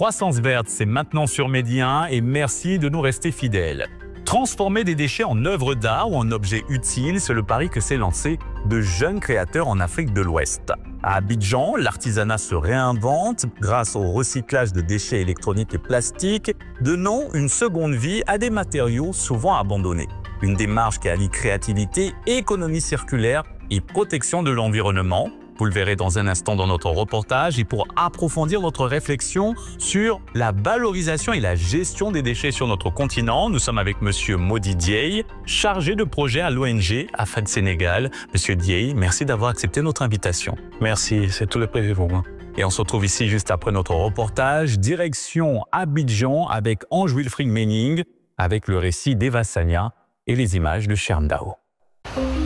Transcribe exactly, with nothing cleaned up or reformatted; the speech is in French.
Croissance verte, c'est maintenant sur Medi un et merci de nous rester fidèles. Transformer des déchets en œuvres d'art ou en objets utiles, c'est le pari que s'est lancé de jeunes créateurs en Afrique de l'Ouest. À Abidjan, l'artisanat se réinvente grâce au recyclage de déchets électroniques et plastiques, donnant une seconde vie à des matériaux souvent abandonnés. Une démarche qui allie créativité, économie circulaire et protection de l'environnement. Vous le verrez dans un instant dans notre reportage. Et pour approfondir notre réflexion sur la valorisation et la gestion des déchets sur notre continent, nous sommes avec Monsieur Mody Dieye, chargé de projet à l'O N G AFAD Sénégal. Monsieur Dieye, merci d'avoir accepté notre invitation. Merci, c'est tout le plaisir pour moi. Et on se retrouve ici juste après notre reportage. Direction Abidjan avec Ange Wilfried Menning, avec le récit d'Eva Sagna et les images de Sherm Dao.